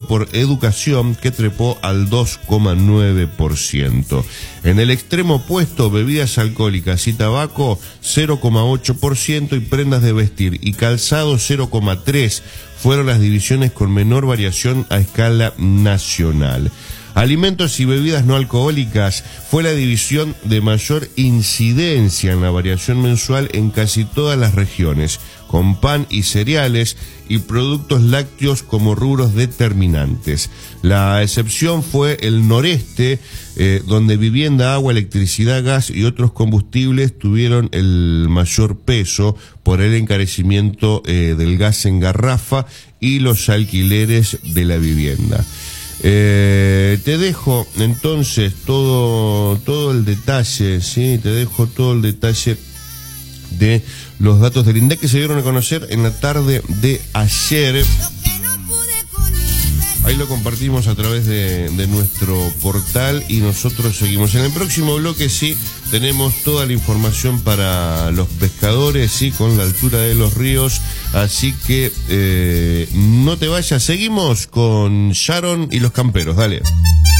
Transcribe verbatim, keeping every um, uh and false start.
por educación, que trepó al dos coma nueve por ciento. En el extremo opuesto, bebidas alcohólicas y tabaco cero coma ocho por ciento y prendas de vestir y calzado cero coma tres por ciento fueron las divisiones con menor variación a escala nacional. Alimentos y bebidas no alcohólicas fue la división de mayor incidencia en la variación mensual en casi todas las regiones, con pan y cereales y productos lácteos como rubros determinantes. La excepción fue el noreste, eh, donde vivienda, agua, electricidad, gas y otros combustibles tuvieron el mayor peso por el encarecimiento eh, del gas en garrafa y los alquileres de la vivienda. Eh, te dejo entonces todo todo el detalle, sí, te dejo todo el detalle de los datos del INDEC que se dieron a conocer en la tarde de ayer. Ahí lo compartimos a través de, de nuestro portal y nosotros seguimos. En el próximo bloque sí tenemos toda la información para los pescadores, sí, con la altura de los ríos. Así que eh, no te vayas, seguimos con Sharon y los camperos, dale.